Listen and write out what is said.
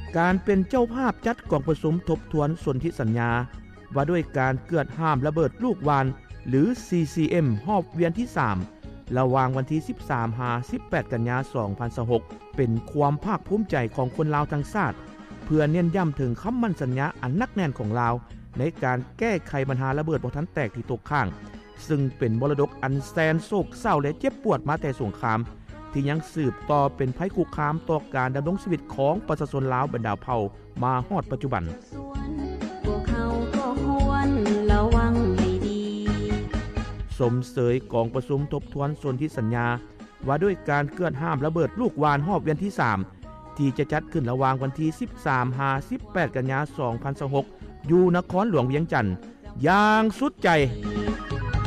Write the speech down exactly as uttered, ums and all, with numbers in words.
การเป็นเจ้าภาพจัดกองประชุมทบทวนสนธิสัญญาว่าด้วยการเกิดห้ามระเบิดลูกวานหรือ ซี ซี เอ็ม รอบเวียนที่สามระหว่างวันที่สิบสามถึงสิบแปดกันยายนสองพันยี่สิบหกเป็นความภาคภูมิใจของคนลาวทั้งชาติเพื่อเน้นย้ำถึงคำมั่นสัญญาอันนักแน่นของลาวในการแก้ไขปัญหาระเบิดบ่ทันแตกที่ตกค้างซึ่งเป็นมรดกอันแสนโศกเศร้าและเจ็บปวดมาแต่สงครามที่ยังสืบต่อเป็นภัยคุกคามต่อการดำรงชีวิตของประชาชนลาวบรรดาเผ่ามาฮอดปัจจุบันพวกเขาก็ควรระวังให้ดีสมเสยกองประชุมทบทวนสนธิสัญญาว่าด้วยการเกิดห้ามระเบิดลูกวานรอบเวียนที่สามที่จะจัดขึ้นระหว่างวันที่สิบสามถึงสิบแปดกันยายนสองพันยี่สิบหกอยู่นครหลวงเวียงจันทน์อย่างสุดใจ